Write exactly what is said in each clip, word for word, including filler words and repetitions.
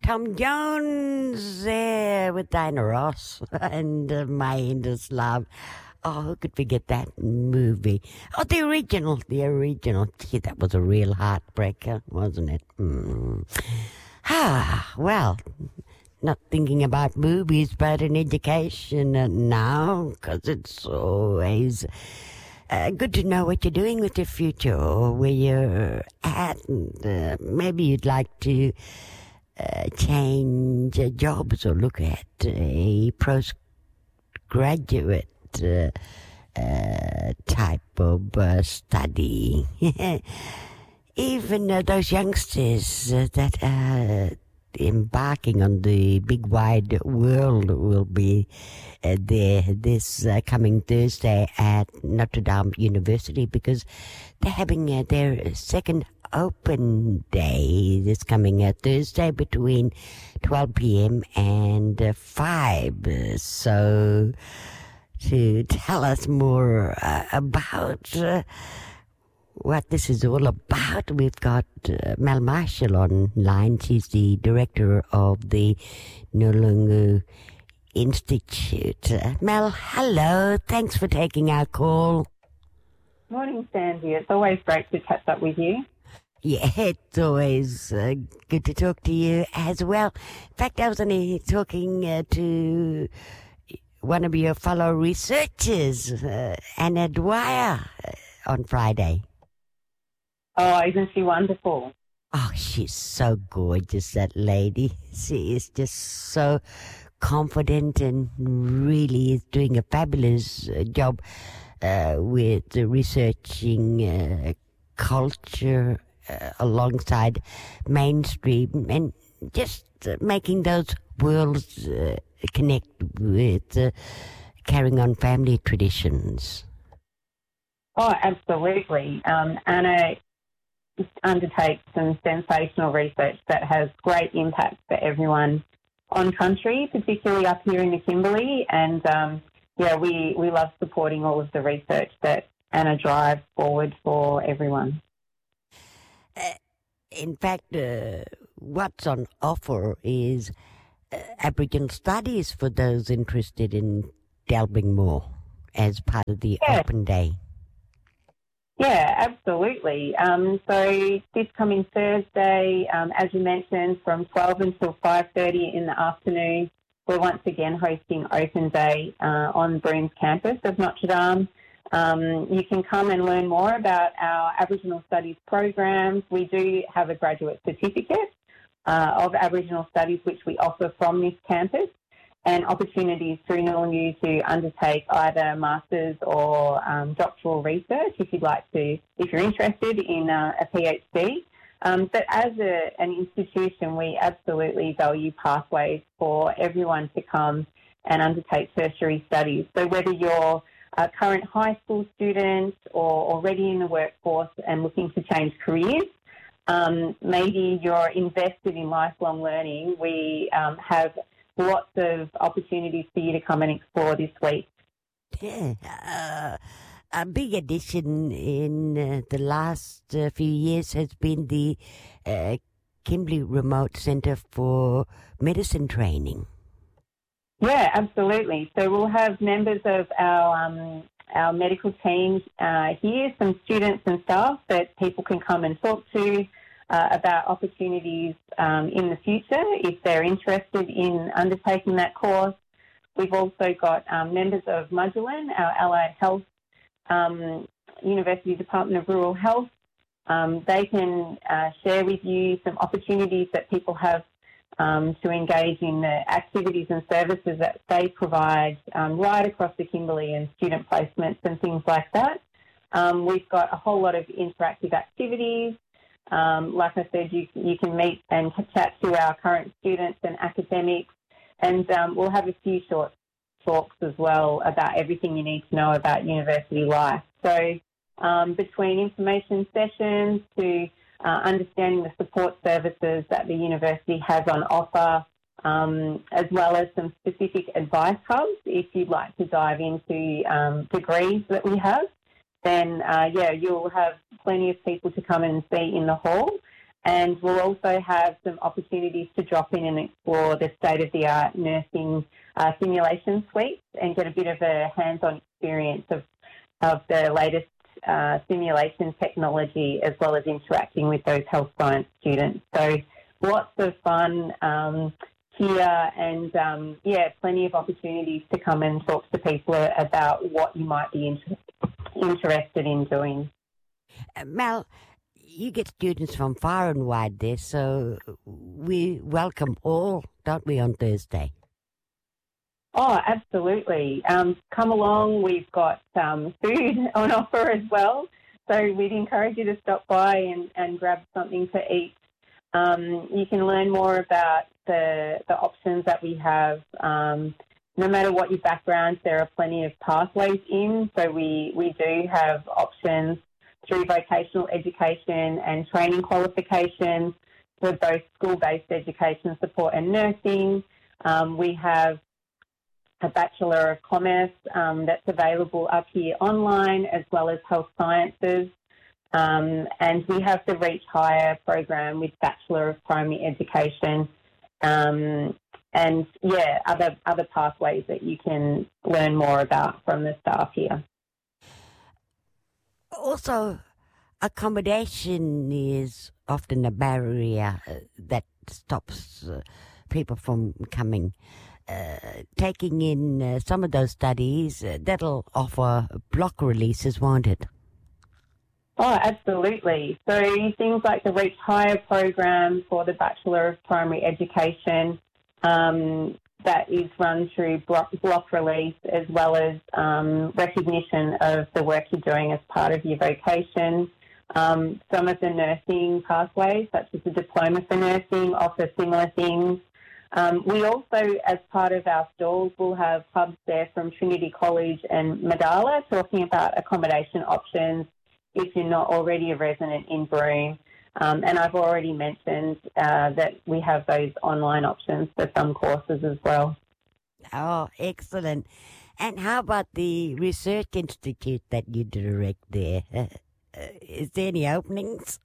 Tom Jones there with Diana Ross and uh, My Endless Love. Oh, who could forget that movie? Oh, the original, the original. Gee, that was a real heartbreaker, wasn't it? Mm. Ah, well, not thinking about movies, but in education uh, now, because it's always uh, good to know what you're doing with your future or where you're at. And, uh, maybe you'd like to uh, change uh, jobs or look at a postgraduate uh, uh, type of uh, study. Even uh, those youngsters uh, that are embarking on the big wide world will be uh, there this uh, coming Thursday at Notre Dame University, because they're having uh, their second open day this coming uh, Thursday between twelve p.m. and uh, five. So to tell us more uh, about uh, what this is all about, we've got uh, Mel Marshall online. She's the director of the Nulungu Institute. Uh, Mel, hello. Thanks for taking our call. Morning, Sandy. It's always great to catch up with you. Yeah, it's always uh, good to talk to you as well. In fact, I was only talking uh, to one of your fellow researchers, uh, Anna Dwyer, uh, on Friday. Oh, isn't she wonderful? Oh, she's so gorgeous, that lady. She is just so confident and really is doing a fabulous uh, job uh, with uh, researching uh, culture uh, alongside mainstream and just uh, making those worlds uh, connect with uh, carrying on family traditions. Oh, absolutely. Um, Anna undertakes some sensational research that has great impact for everyone on country, particularly up here in the Kimberley. And, um, yeah, we, we love supporting all of the research that Anna drives forward for everyone. Uh, in fact, uh, what's on offer is uh, Aboriginal studies for those interested in delving more as part of the yeah. open day. Yeah, absolutely. Um, so this coming Thursday, um, as you mentioned, from twelve until five thirty in the afternoon, we're once again hosting Open Day uh, on Broome campus of Notre Dame. Um, you can come and learn more about our Aboriginal Studies programs. We do have a graduate certificate uh, of Aboriginal Studies, which we offer from this campus, and opportunities through Nulungu to undertake either master's or um, doctoral research if you'd like to, if you're interested in uh, a PhD. Um, but as a, an institution, we absolutely value pathways for everyone to come and undertake tertiary studies. So whether you're a current high school student or already in the workforce and looking to change careers, um, maybe you're invested in lifelong learning, we um, have lots of opportunities for you to come and explore this week. Yeah, uh, a big addition in uh, the last uh, few years has been the uh, Kimberley Remote Centre for Medicine Training. Yeah, absolutely. So we'll have members of our um, our medical team uh, here, some students and staff that people can come and talk to Uh, about opportunities um, in the future if they're interested in undertaking that course. We've also got um, members of Mudgeline, our allied health um, University Department of Rural Health. Um, they can uh, share with you some opportunities that people have um, to engage in the activities and services that they provide um, right across the Kimberley and student placements and things like that. Um, we've got a whole lot of interactive activities. Um, like I said, you, you can meet and chat to our current students and academics, and um, we'll have a few short talks as well about everything you need to know about university life. So um, between information sessions to uh, understanding the support services that the university has on offer, um, as well as some specific advice hubs if you'd like to dive into um, degrees that we have, then, uh, yeah, you'll have plenty of people to come and see in the hall. and we'll also have some opportunities to drop in and explore the state-of-the-art nursing uh, simulation suites and get a bit of a hands-on experience of, of the latest uh, simulation technology, as well as interacting with those health science students. So lots of fun um, here, and um, yeah, plenty of opportunities to come and talk to people about what you might be inter- interested in doing. Uh, Mel, you get students from far and wide there, so we welcome all, don't we, on Thursday? Oh, absolutely. Um, come along. We've got um, food on offer as well, so we'd encourage you to stop by and, and grab something to eat. Um, you can learn more about the, the options that we have. Um, no matter what your background, there are plenty of pathways in. So we, we do have options through vocational education and training qualifications for both school-based education support and nursing. Um, we have a Bachelor of Commerce um, that's available up here online, as well as health sciences. Um, and we have the Reach Higher program with Bachelor of Primary Education, um, and yeah, other other pathways that you can learn more about from the staff here. Also, accommodation is often a barrier uh, that stops uh, people from coming. Uh, taking in uh, some of those studies, uh, that'll offer block releases, won't it? Oh, absolutely. So things like the Reach Higher program for the Bachelor of Primary Education, um, that is run through block, block release, as well as um, recognition of the work you're doing as part of your vocation. Um, some of the nursing pathways, such as the Diploma for Nursing, offer similar things. Um, we also, as part of our stalls, will have hubs there from Trinity College and Medala talking about accommodation options if you're not already a resident in Broome. Um, and I've already mentioned uh, that we have those online options for some courses as well. Oh, excellent. And how about the research institute that you direct there? Uh, uh, is there any openings?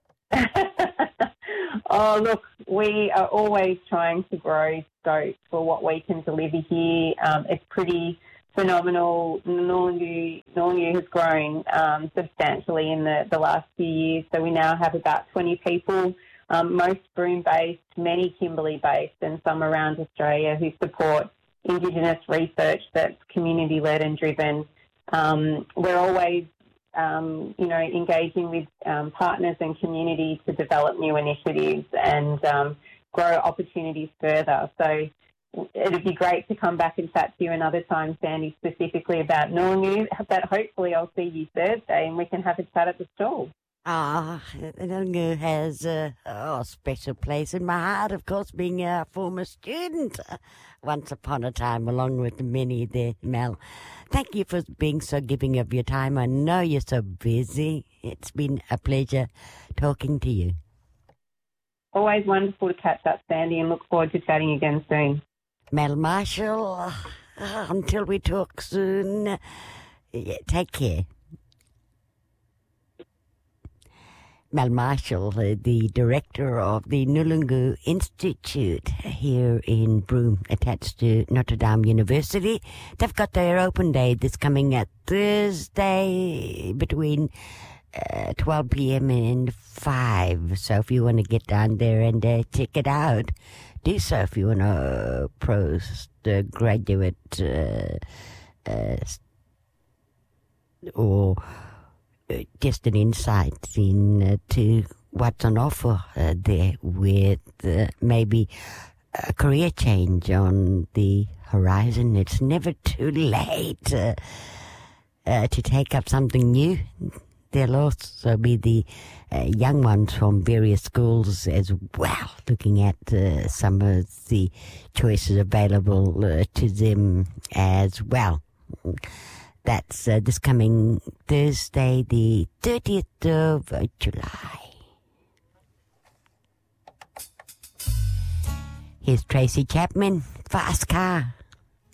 Oh, look, we are always trying to grow scope for what we can deliver here. Um, it's pretty phenomenal. Noongar, Noongar has grown um, substantially in the, the last few years. So we now have about twenty people, um, most Broome-based, many Kimberley-based, and some around Australia who support Indigenous research that's community-led and driven. Um, we're always Um, you know, engaging with um, partners and community to develop new initiatives and um, grow opportunities further. So it'd be great to come back and chat to you another time, Sandy, specifically about Noongar, but hopefully I'll see you Thursday and we can have a chat at the stall. Ah, Noongar has a oh, special place in my heart, of course, being a former student once upon a time, along with many there, Mel. Thank you for being so giving of your time. I know you're so busy. It's been a pleasure talking to you. Always wonderful to catch up, Sandy, and look forward to chatting again soon. Mel Marshall, uh, until we talk soon, uh, yeah, take care. Mel Marshall, uh, the director of the Noongar Institute here in Broome, attached to Notre Dame University. They've got their open day this coming at Thursday between uh, twelve p.m. and five. So if you want to get down there and uh, check it out, do so. If you want to postgraduate uh, uh, or Uh, just an insight into uh, what's on offer uh, there with uh, maybe a career change on the horizon. It's never too late uh, uh, to take up something new. There'll also be the uh, young ones from various schools as well, looking at uh, some of the choices available uh, to them as well. That's uh, this coming Thursday, the thirtieth of July. Here's Tracy Chapman, Fast Car.